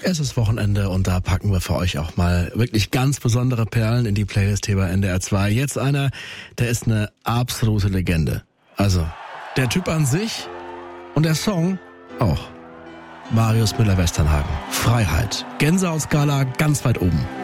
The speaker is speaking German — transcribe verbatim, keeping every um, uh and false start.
Es ist Wochenende und da packen wir für euch auch mal wirklich ganz besondere Perlen in die Playlist hier bei N D R zwei. Jetzt einer, der ist eine absolute Legende. Also, der Typ an sich und der Song auch. Marius Müller-Westernhagen. Freiheit. Gänsehautskala ganz weit oben.